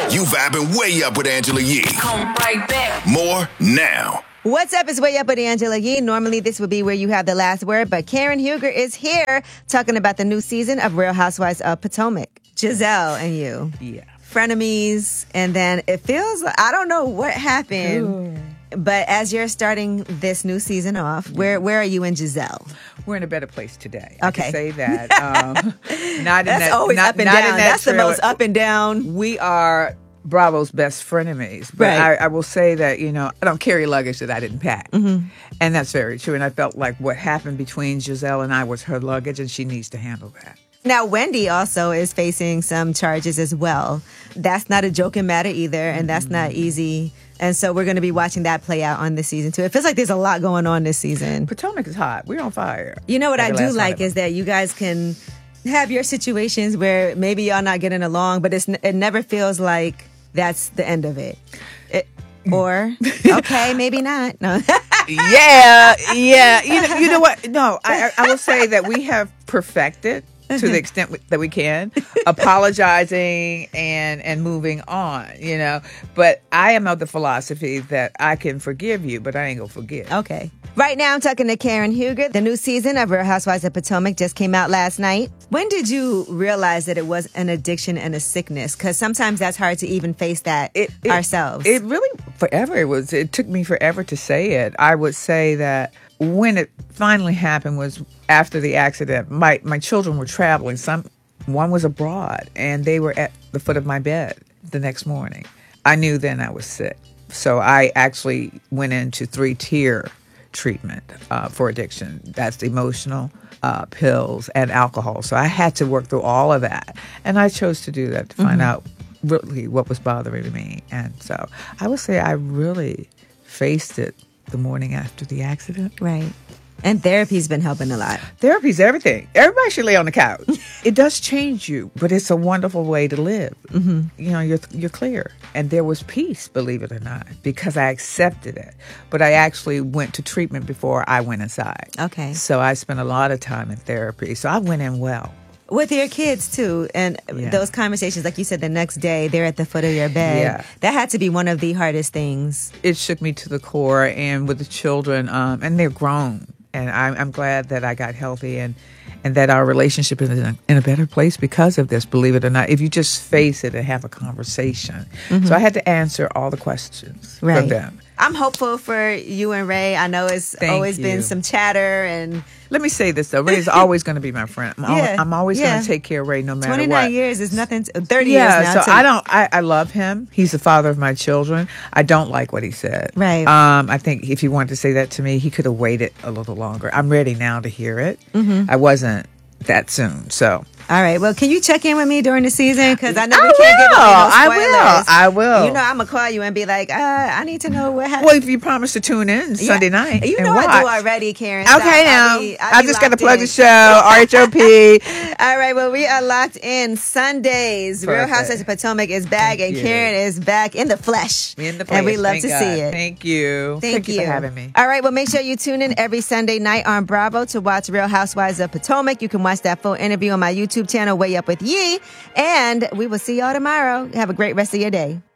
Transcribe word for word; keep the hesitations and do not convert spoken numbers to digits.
You vibing way up with Angela Yee. Come right back. More now. What's up? It's Way Up with Angela Yee. Normally, this would be where you have the last word, but Karen Huger is here talking about the new season of Real Housewives of Potomac. Giselle and you. Yeah. Frenemies, and then it feels like, I don't know what happened, Ooh. But as you're starting this new season off, where where are you and Giselle? We're in a better place today. Okay. I can say that. Um, not in That's that, always not, up and not down. In that That's trailer. the most up and down. We are Bravo's best frenemies. But Right. I, I will say that, you know, I don't carry luggage that I didn't pack. Mm-hmm. And that's very true. And I felt like what happened between Giselle and I was her luggage, and she needs to handle that. Now, Wendy also is facing some charges as well. That's not a joking matter either, and that's not easy. And so we're going to be watching that play out on this season, too. It feels like there's a lot going on this season. Potomac is hot. We're on fire. You know what Like I the do last like night. is that you guys can have your situations where maybe y'all not getting along, but it's it never feels like that's the end of it. it or, okay, maybe not. No. yeah, yeah. You know, you know what? No, I, I will say that we have perfected to the extent that we can, apologizing and and moving on, you know. But I am of the philosophy that I can forgive you, but I ain't gonna forget. Okay. Right now, I'm talking to Karen Huger. The new season of Real Housewives of Potomac just came out last night. When did you realize that it was an addiction and a sickness? Because sometimes that's hard to even face that It, it, ourselves. It really forever. It was. It took me forever to say it. I would say that when it finally happened was after the accident. My my children were traveling. Some one was abroad, and they were at the foot of my bed the next morning. I knew then I was sick, so I actually went into three tier treatment uh, for addiction. That's emotional, uh, pills, and alcohol. So I had to work through all of that, and I chose to do that to find Mm-hmm. out really what was bothering me. And so I would say I really faced it the morning after the accident. Right. And therapy's been helping a lot. Therapy's everything. Everybody should lay on the couch. It does change you, but it's a wonderful way to live. Mm-hmm. You know, you're you're clear. And there was peace, believe it or not, because I accepted it. But I actually went to treatment before I went inside. Okay. So I spent a lot of time in therapy. So I went in well. With your kids, too. And Yeah. those conversations, like you said, the next day, they're at the foot of your bed. Yeah. That had to be one of the hardest things. It shook me to the core. And with the children, um, and they're grown. And I'm, I'm glad that I got healthy and, and that our relationship is in a, in a better place because of this, believe it or not, if you just face it and have a conversation. So I had to answer all the questions Right. from them. I'm hopeful for you and Ray. I know it's Thank always been you. some chatter and Let me say this, though. Ray is always going to be my friend. I'm, al- Yeah, I'm always yeah. going to take care of Ray no matter twenty-nine what. years is nothing. To, thirty Yeah, years now. so to- I don't. I, I love him. He's the father of my children. I don't like what he said. Right. Um. I think if he wanted to say that to me, he could have waited a little longer. I'm ready now to hear it. Mm-hmm. I wasn't that soon. So All right. Well, can you check in with me during the season? Because I know I we can't give away no will. I spoilers. will. I will. You know, I'm gonna call you and be like, uh, I need to know what happened. well, if you promise to tune in Sunday night, You and know watch. I do already, Karen. so Okay, now I'll be- I'll I be just got to locked plug in. the show. R H O P. All right, well, we are locked in Sundays. Real Perfect. Housewives of Potomac is back, Thank and you. Karen is back in the flesh. In the And we place. love Thank to God. see it. Thank you. Thank, you for having me. All right, well, make sure you tune in every Sunday night on Bravo to watch Real Housewives of Potomac. You can watch that full interview on my YouTube channel, Way Up with Yee. And we will see y'all tomorrow. Have a great rest of your day.